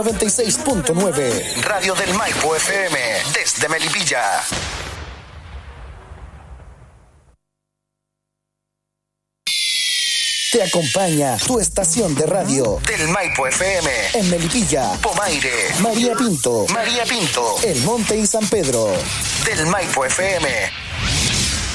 96.9 Radio del Maipo FM desde Melipilla. Te acompaña tu estación de radio del Maipo FM en Melipilla, Pomaire, María Pinto, El Monte y San Pedro. Del Maipo FM